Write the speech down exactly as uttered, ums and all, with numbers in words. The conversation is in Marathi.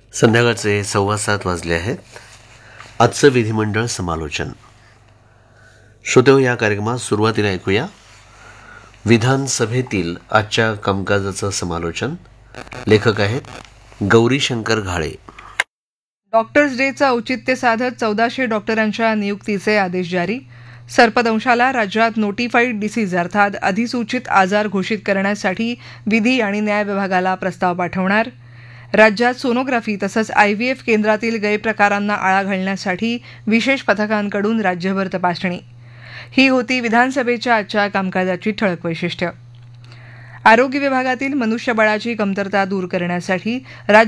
संध्याकाळचे सव्वा सात वाजले आहेत. आजचं विधिमंडळ समालोचन. श्रोतेहो, या कार्यक्रमात सुरुवातीला ऐकूया विधानसभेतील आजच्या कामकाजाचं समालोचन. लेखक आहेत गौरीशंकर घाळे. डॉक्टर्स डेचं औचित्य साधत चौदाशे डॉक्टरांच्या नियुक्तीचे आदेश जारी. सर्पदंशाला राज्यात नोटिफाईड डिसीज अर्थात अधिसूचित आजार घोषित करण्यासाठी विधी आणि न्याय विभागाला प्रस्ताव पाठवणार. राज्यात सोनोग्राफी तसंच आयव्हीएफ केंद्रातील गैरप्रकारांना आळा घालण्यासाठी विशेष पथकांकडून राज्यभर तपासणी. ही होती विधानसभेच्या आजच्या कामकाजाची ठळक वैशिष्ट्य. आरोग्य विभागातील मनुष्यबळाची कमतरता दूर करण्यासाठी